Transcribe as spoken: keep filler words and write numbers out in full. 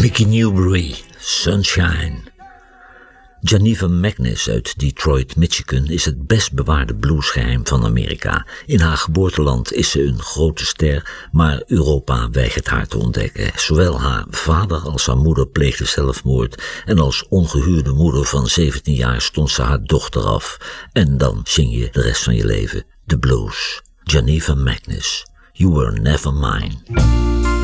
Mickey Newbury, Sunshine. Geneva Magnus uit Detroit, Michigan is het best bewaarde bluesgeheim van Amerika. In haar geboorteland is ze een grote ster, maar Europa weigert haar te ontdekken. Zowel haar vader als haar moeder pleegden zelfmoord en als ongehuwde moeder van zeventien jaar stond ze haar dochter af. En dan zing je de rest van je leven de blues. Geneva Magnus, You Were Never Mine.